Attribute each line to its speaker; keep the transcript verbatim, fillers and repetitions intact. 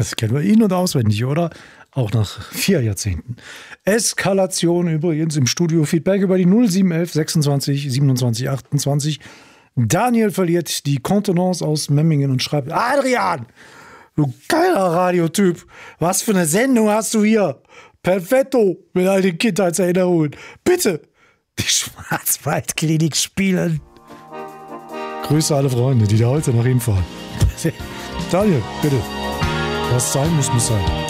Speaker 1: Das kennen wir in- und auswendig, oder? Auch nach vier Jahrzehnten. Eskalation übrigens im Studio. Feedback über die null sieben elf sechsundzwanzig siebenundzwanzig achtundzwanzig. Daniel verliert die Kontenance aus Memmingen und schreibt: Adrian, du geiler Radiotyp. Was für eine Sendung hast du hier? Perfetto mit all den Kindheitserinnerungen. Bitte die Schwarzwaldklinik spielen. Grüße alle Freunde, die da heute nach ihm fahren. Daniel, bitte. Was sein muss, muss sein.